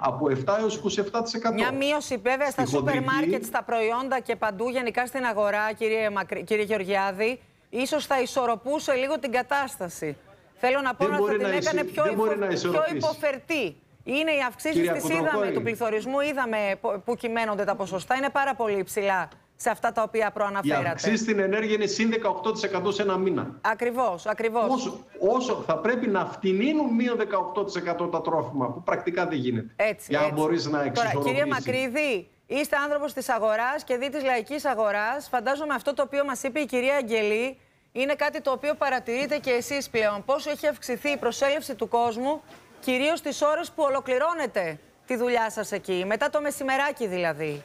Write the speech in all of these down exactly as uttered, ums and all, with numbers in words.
από επτά έως είκοσι επτά τοις εκατό. Μια μείωση βέβαια στα Στη σούπερ χοντρική... μάρκετ, στα προϊόντα και παντού γενικά στην αγορά, κύριε, Μακρύ... κύριε Γεωργιάδη, ίσως θα ισορροπούσε λίγο την κατάσταση. Θέλω να πω ότι θα την έκανε πιο, υπο... πιο υποφερτή. Είναι οι αυξήσεις τις είδαμε, του πληθωρισμού, είδαμε που κυμαίνονται τα ποσοστά, είναι πάρα πολύ υψηλά σε αυτά τα οποία προαναφέρατε. Η αυξήση στην ενέργεια είναι συν δεκαοκτώ τοις εκατό σε ένα μήνα. Ακριβώς, ακριβώς. Όσο, όσο θα πρέπει να φτηνίνουν μείον δεκαοκτώ τοις εκατό τα τρόφιμα, που πρακτικά δεν γίνεται. Έτσι, για να έτσι. μπορείς να εξισορροπήσεις. Τώρα, κύριε Μακρύδη, είστε άνθρωπος της αγοράς και δι της λαϊκής αγοράς. Φαντάζομαι αυτό το οποίο μας είπε η κυρία Αγγελή είναι κάτι το οποίο παρατηρείτε και εσείς πλέον. Πόσο έχει αυξηθεί η προσέλευση του κόσμου, κυρίως τις ώρες που ολοκληρώνετε τη δουλειά σας εκεί, μετά το μεσημεράκι δηλαδή.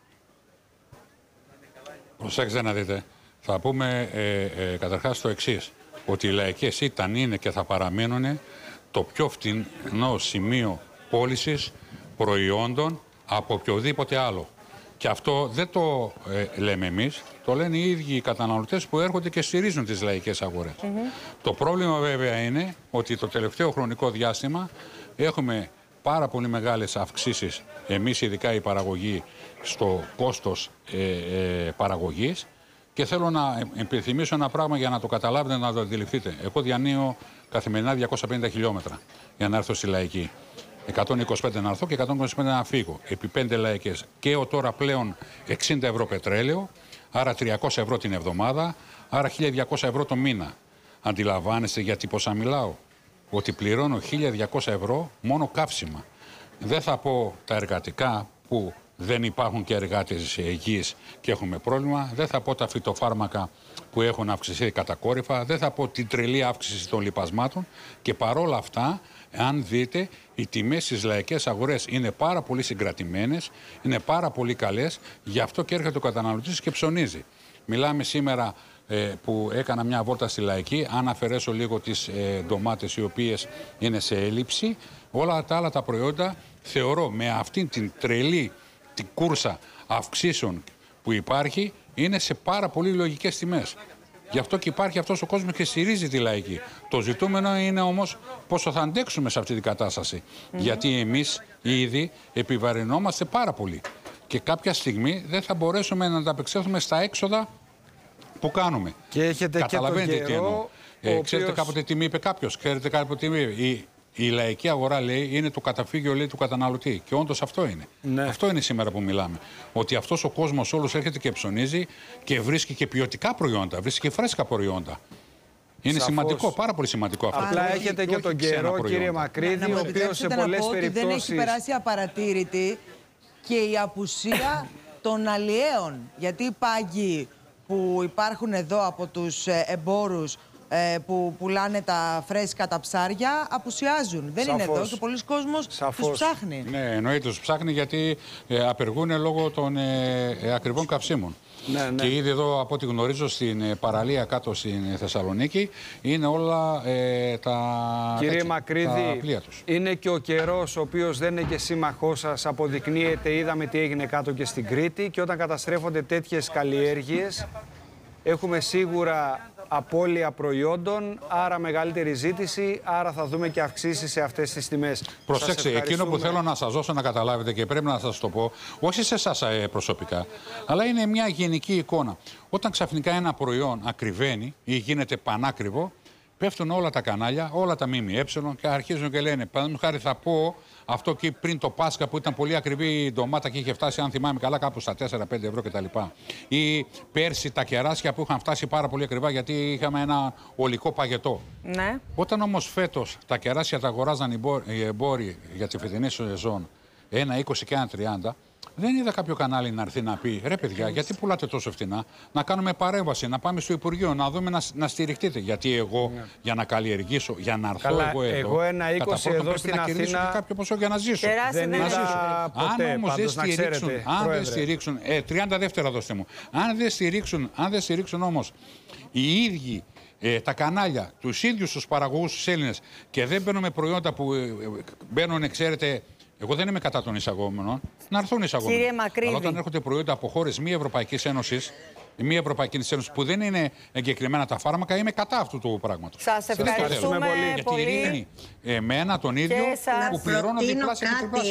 Προσέξτε να δείτε. Θα πούμε ε, ε, καταρχάς το εξής. Ότι οι λαϊκές ήταν, είναι και θα παραμείνουν το πιο φτηνό σημείο πώλησης προϊόντων από οποιοδήποτε άλλο. Και αυτό δεν το ε, λέμε εμείς, το λένε οι ίδιοι οι καταναλωτές που έρχονται και στηρίζουν τις λαϊκές αγορές. Mm-hmm. Το πρόβλημα βέβαια είναι ότι το τελευταίο χρονικό διάστημα έχουμε πάρα πολύ μεγάλες αυξήσεις, εμείς ειδικά η παραγωγή, στο κόστος ε, ε, παραγωγής, και θέλω να επιθυμίσω ένα πράγμα για να το καταλάβετε, να το αντιληφθείτε. Εγώ διανύω καθημερινά διακόσια πενήντα χιλιόμετρα για να έρθω στη λαϊκή. εκατόν είκοσι πέντε να έρθω και εκατόν είκοσι πέντε να φύγω. Επί πέντε λαϊκές. Καίω τώρα πλέον εξήντα ευρώ πετρέλαιο, άρα τριακόσια ευρώ την εβδομάδα, άρα χίλια διακόσια ευρώ το μήνα. Αντιλαμβάνεστε γιατί πόσα μιλάω? Ότι πληρώνω χίλια διακόσια ευρώ μόνο καύσιμα. Δεν θα πω τα εργατικά που δεν υπάρχουν και εργάτες υγιείς και έχουμε πρόβλημα. Δεν θα πω τα φυτοφάρμακα που έχουν αυξηθεί κατακόρυφα. Δεν θα πω την τρελή αύξηση των λιπασμάτων. Και παρόλα αυτά, αν δείτε, οι τιμές στις λαϊκές αγορές είναι πάρα πολύ συγκρατημένες, είναι πάρα πολύ καλές. Γι' αυτό και έρχεται ο καταναλωτής και ψωνίζει. Μιλάμε σήμερα ε, που έκανα μια βόλτα στη λαϊκή, αν αφαιρέσω λίγο τις ε, ντομάτες οι οποίες είναι σε έλλειψη, όλα τα άλλα τα προϊόντα θεωρώ με αυτήν την τρελή την κούρσα αυξήσεων που υπάρχει, είναι σε πάρα πολύ λογικές τιμές. Γι' αυτό και υπάρχει αυτός ο κόσμος και στηρίζει τη λαϊκή. Το ζητούμενο είναι όμως πόσο θα αντέξουμε σε αυτή την κατάσταση. Mm-hmm. Γιατί εμείς ήδη επιβαρυνόμαστε πάρα πολύ. Και κάποια στιγμή δεν θα μπορέσουμε να ανταπεξέλθουμε στα έξοδα που κάνουμε. Και έχετε Καταλαβαίνετε και τι εννοώ. καιρό, Ε, οποίος... Ξέρετε κάποτε τι μου είπε κάποιος. Ξέρετε κάποτε τι μου είπε. Η, η λαϊκή αγορά, λέει, είναι το καταφύγιο, λέει, του καταναλωτή. Και όντως αυτό είναι. Ναι. Αυτό είναι σήμερα που μιλάμε. Ότι αυτός ο κόσμος όλος έρχεται και ψωνίζει και βρίσκει και ποιοτικά προϊόντα, βρίσκει και φρέσκα προϊόντα. Είναι Σαφώς. σημαντικό, πάρα πολύ σημαντικό αυτό. Απλά όχι, έχετε και τον καιρό, κύριε Μακρύδη, ναι, ο οποίος σε πολλές περιπτώσεις... Δεν έχει περάσει απαρατήρητη και η απουσία των αλλιέων. Γιατί οι πάγκοι που υπάρχουν εδώ από τους εμπόρους που πουλάνε τα φρέσκα τα ψάρια απουσιάζουν. Δεν Σαφώς. είναι εδώ και πολλοί κόσμος τους ψάχνει. Ναι, εννοείται τους ψάχνει γιατί ε, απεργούν λόγω των ε, ε, ακριβών καυσίμων. Ναι, ναι. Και ήδη εδώ, από ό,τι γνωρίζω, στην ε, παραλία κάτω στην Θεσσαλονίκη είναι όλα ε, τα, Κύριε έτσι, Μακρύδη, τα πλοία τους. Είναι και ο καιρός ο οποίος δεν είναι και σύμμαχός σας, αποδεικνύεται, είδαμε τι έγινε κάτω και στην Κρήτη, και όταν καταστρέφονται τέτοιες καλλιέργειες έχουμε σίγουρα απώλεια προϊόντων, άρα μεγαλύτερη ζήτηση, άρα θα δούμε και αυξήσεις σε αυτές τις τιμές. Προσέξτε, εκείνο που θέλω να σας δώσω να καταλάβετε και πρέπει να σας το πω, όχι σε εσάς προσωπικά, αλλά είναι μια γενική εικόνα. Όταν ξαφνικά ένα προϊόν ακριβένει ή γίνεται πανάκριβο, πέφτουν όλα τα κανάλια, όλα τα ΜΜΕ και αρχίζουν και λένε, παραδείγματος χάρη θα πω, αυτό και πριν το Πάσχα που ήταν πολύ ακριβή η ντομάτα και είχε φτάσει, αν θυμάμαι καλά, κάπου στα τέσσερα πέντε ευρώ κτλ. Ή πέρσι τα κεράσια που είχαν φτάσει πάρα πολύ ακριβά γιατί είχαμε ένα ολικό παγετό. Ναι. Όταν όμως φέτος τα κεράσια τα αγοράζαν οι εμπόροι για τη φετινή σεζόν ένα είκοσι και ένα τριάντα, δεν είδα κάποιο κανάλι να έρθει να πει ρε παιδιά, γιατί πουλάτε τόσο φτηνά, να κάνουμε παρέμβαση, να πάμε στο Υπουργείο, να δούμε να, να στηριχτείτε. Γιατί εγώ yeah. για να καλλιεργήσω, για να έρθω Καλά, εγώ εδώ, εγώ ένα είκοσι εδώ στην να Αθήνα. Και κάποιο ποσό για να ζήσω. Δεν να ζήσω. Ποτέ, αν όμως δεν στηρίξουν, ξέρετε, αν δεν στηρίξουν, ε, τριάντα δεύτερα δώστε μου, αν δεν στηρίξουν, αν δεν στηρίξουν όμως οι ίδιοι ε, τα κανάλια, τους ίδιους τους παραγωγούς τους Έλληνες και δεν μπαίνουν με προϊόντα που ε, μπαίνουν, ξέρετε. Εγώ δεν είμαι κατά των εισαγόμενων. Να έρθουν εισαγόμενοι. Κύριε Μακρύδη. Αλλά όταν έρχονται προϊόντα από χώρες μη Ευρωπαϊκής Ένωσης, μη Ευρωπαϊκής Ένωσης που δεν είναι εγκεκριμένα τα φάρμακα, είμαι κατά αυτού του πράγματος. Σας ευχαριστούμε πολύ. Γιατί ειρήνη εμένα τον ίδιο που πληρώνω διπλάσια και τριπλάσια.